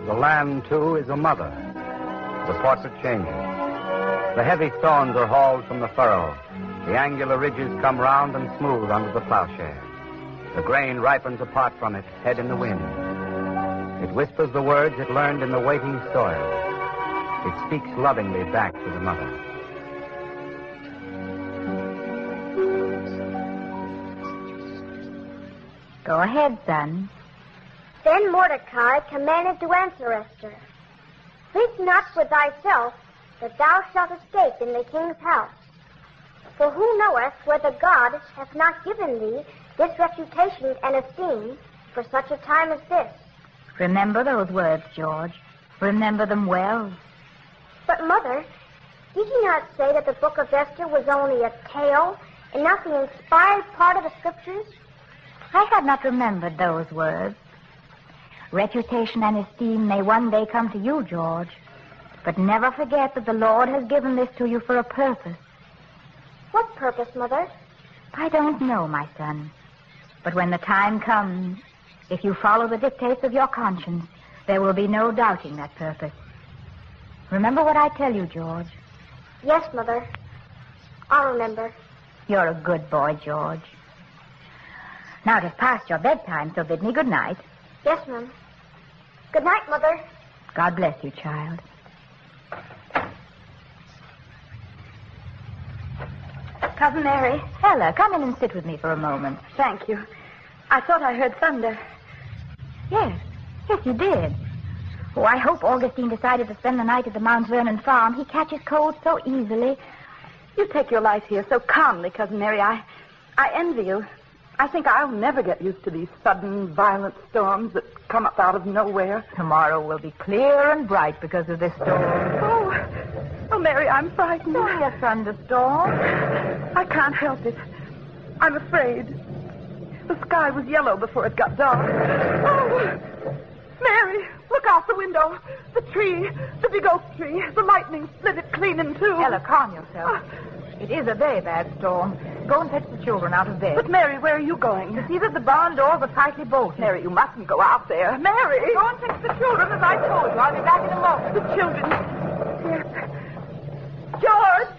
the land, too, is a mother. The portrait changes. The heavy stones are hauled from the furrow. The angular ridges come round and smooth under the plowshare. The grain ripens apart from it, head in the wind. It whispers the words it learned in the waiting soil. It speaks lovingly back to the mother. Go ahead, son. Then Mordecai commanded to answer Esther, "Think not with thyself that thou shalt escape in the king's house. For who knoweth whether God hath not given thee this reputation and esteem for such a time as this?" Remember those words, George. Remember them well. But, Mother, did he not say that the book of Esther was only a tale and not the inspired part of the scriptures? I had not remembered those words. Reputation and esteem may one day come to you, George. But never forget that the Lord has given this to you for a purpose. What purpose, Mother? I don't know, my son. But when the time comes, if you follow the dictates of your conscience, there will be no doubting that purpose. Remember what I tell you, George. Yes, Mother. I'll remember. You're a good boy, George. Now it is past your bedtime, so bid me good night. Yes, Ma'am. Good night, Mother. God bless you, child. Cousin Mary. Ella, come in and sit with me for a moment. Thank you. I thought I heard thunder. Yes, you did. Oh, I hope Augustine decided to spend the night at the Mount Vernon farm. He catches cold so easily. You take your life here so calmly, Cousin Mary. I envy you. I think I'll never get used to these sudden, violent storms that come up out of nowhere. Tomorrow will be clear and bright because of this storm. Oh, Mary, I'm frightened. Only a thunderstorm. I can't help it. I'm afraid. The sky was yellow before it got dark. Oh, Mary, look out the window. The tree, the big oak tree. The lightning split it clean in two. Ella, calm yourself. It is a very bad storm. Go and fetch the children out of bed. But, Mary, where are you going? To see that the barn doors are tightly bolted. Mary, you mustn't go out there. Mary! Go and fetch the children as I told you. I'll be back in a moment. The children. Yes. George!